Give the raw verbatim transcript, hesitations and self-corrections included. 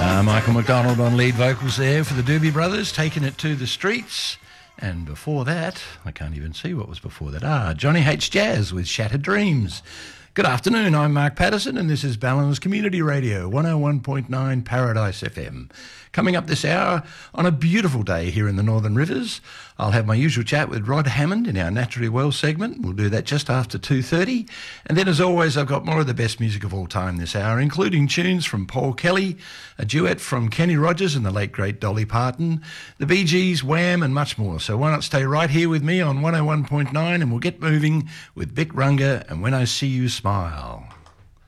Uh, Michael McDonald on lead vocals there for the Doobie Brothers, taking it to the streets. And before that, I can't even see what was before that. Ah, Johnny Hates Jazz with Shattered Dreams. Good afternoon, I'm Mark Patterson and this is Ballins Community Radio, one oh one point nine Paradise F M. Coming up this hour, on a beautiful day here in the Northern Rivers, I'll have my usual chat with Rod Hammond in our Naturally Well segment. We'll do that just after two thirty. And then, as always, I've got more of the best music of all time this hour, including tunes from Paul Kelly, a duet from Kenny Rogers and the late, great Dolly Parton, the Bee Gees, Wham, and much more. So why not stay right here with me on one oh one point nine and we'll get moving with Vic Runga and When I See You Smile.